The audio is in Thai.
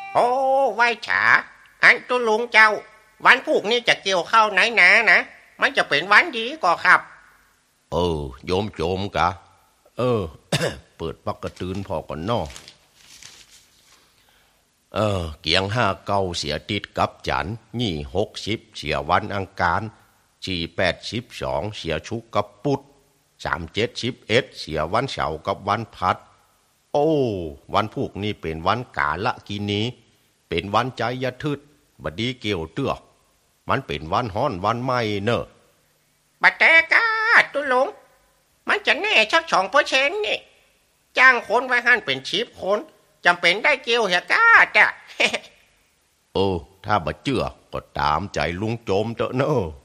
โอ้ไหว้ฉาอันตุลุงเจ้าวันพรุ่งนี้จะเกี่ยวข้าวไหนนะมันจะเป็นวันดีก็ครับโยมโจมกะเปิดปักกระตืนพอก่อนนอเกียง59เสียติดกับจันนี่60เสียวันอังคาร42เสียชุกกับปุด37เสียวันเสาร์กับวันพัดวันพวกนี้เป็นวันกาละกินีเป็นวันใจยทึดบดีเกี่ยวเตื้อมันเป็นวันฮ้อนวันไหม้เนอะบัดแต่กาตุลุงมันจะแน่ชัก2%นี่จ้างคนไว้หั่นเป็น10 คนจำเป็นได้เกี่ยวเหียกาจ้ะถ้าบ่เชื่อก็ตามใจลุงโจมเถอะเนอะ